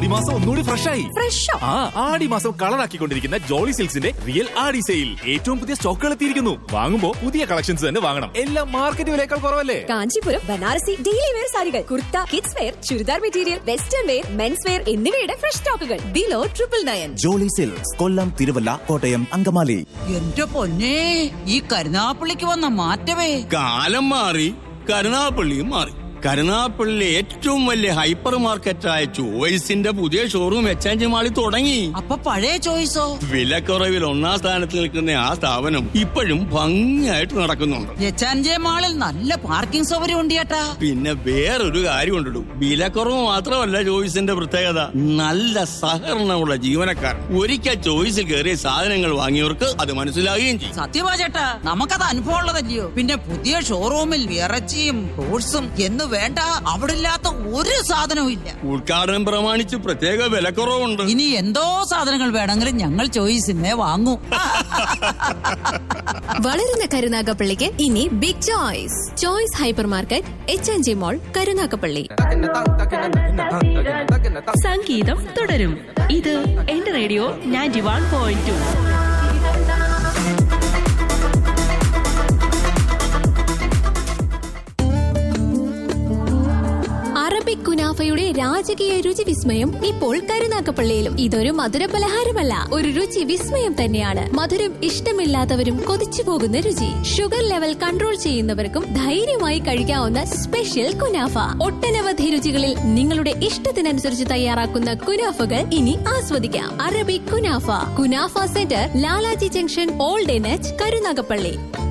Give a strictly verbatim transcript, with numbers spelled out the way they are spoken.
ആടിമാസം ഒന്നുകൂടി ഫ്രഷ് ആയി. ഫ്രഷോ? ആ, ആടിമാസം കളറാക്കിക്കൊണ്ടിരിക്കുന്ന ജോളി സിൽക്സിന്റെ റിയൽ ആടി സെയിൽ. ഏറ്റവും പുതിയ സ്റ്റോക്കുകൾ എത്തിയിരിക്കുന്നു. വാങ്ങുമ്പോ പുതിയ കളക്ഷൻസ് തന്നെ വാങ്ങണം. എല്ലാം മാർക്കറ്റ് വിലയേക്കാൾ കുറവല്ലേ? കാഞ്ചീപുരം ബനാറസി ഡെയിലി വെയർ സാരികൾ, kurta, kids wear, churidar material, western wear, men's wear എന്നിവയുടെ ഫ്രഷ് സ്റ്റോക്കുകൾ below triple nine. Jolly silks, കൊല്ലം, തിരുവല്ല, കോട്ടയം, അങ്കമാലി. എന്റെ പൊന്നേ, ഈ കരുനാപ്പള്ളിക്ക് വന്ന മാറ്റമേ. കാലം മാറി, കരുനാപ്പള്ളിയും മാറി. കരുനാപ്പള്ളിയിലെ ഏറ്റവും വലിയ ഹൈപ്പർ മാർക്കറ്റായ ചോയ്സിന്റെ പുതിയ ഷോറൂം എക്സ്ചേഞ്ച് മാളിൽ തുടങ്ങി. അപ്പൊ പഴയ ചോയ്സോ? വിലക്കുറവിൽ ഒന്നാം സ്ഥാനത്ത് നിൽക്കുന്ന ആ സ്ഥാപനം ഇപ്പോഴും ഭംഗിയായിട്ട് നടക്കുന്നുണ്ട്. എക്സ്ചേഞ്ച് മാളിൽ നല്ല പാർക്കിംഗ് സൗകര്യം ഉണ്ട് ചേട്ടാ. പിന്നെ വേറൊരു കാര്യം ഉണ്ടിടും, വിലക്കുറവ് മാത്രമല്ല ചോയ്സിന്റെ പ്രത്യേകത, നല്ല സഹകരണമുള്ള ജീവനക്കാർ. ഒരിക്കൽ ചോയ്സിൽ കയറിയ സാധനങ്ങൾ വാങ്ങിയവർക്ക് അത് മനസ്സിലാകുകയും ചെയ്യും. സത്യമാ ചേട്ടാ, നമുക്കത് അനുഭവം ഉള്ളതല്ലയോ. പിന്നെ പുതിയ ഷോറൂമിൽ ഇറച്ചിയും ഫ്രൂട്ട്സും എന്ന് വേണ്ട, അവിടെ ഇല്ലാത്ത ഒരു സാധനവും ഇല്ല. ഉദ്ഘാടനം പ്രമാണിച്ച് പ്രത്യേക വിലക്കുറവുണ്ട്. ഇനി എന്തോ സാധനങ്ങൾ വേണമെങ്കിലും ഞങ്ങൾ ചോയ്സിനെ വാങ്ങൂ. വളരുന്ന കരുനാഗപ്പള്ളിക്ക് ഇനി big choice. Choice hyper market, H N G മോൾ, കരുനാഗപ്പള്ളി. സംഗീതം തുടരും. ഇത് എന്റെ radio ninety one point two. Arabic കുനാഫയുടെ രാജകീയ രുചി വിസ്മയം ഇപ്പോൾ കരുനാഗപ്പള്ളിയിലും. ഇതൊരു മധുര പലഹാരമല്ല, ഒരു രുചി വിസ്മയം തന്നെയാണ്. മധുരം ഇഷ്ടമില്ലാത്തവരും കൊതിച്ചു പോകുന്ന രുചി. ഷുഗർ ലെവൽ കൺട്രോൾ ചെയ്യുന്നവർക്കും ധൈര്യമായി കഴിക്കാവുന്ന സ്പെഷ്യൽ കുനാഫ. ഒട്ടനവധി രുചികളിൽ നിങ്ങളുടെ ഇഷ്ടത്തിനനുസരിച്ച് തയ്യാറാക്കുന്ന കുനാഫകൾ ഇനി ആസ്വദിക്കാം. Arabic kunafa, kunafa centre, Lalaji junction, old N H, Karunagappally.